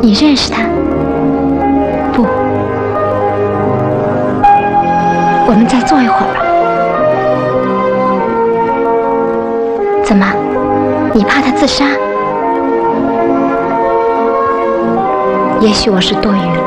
你认识他？不，我们再坐一会儿吧。怎么？你怕他自杀？也许我是多余了。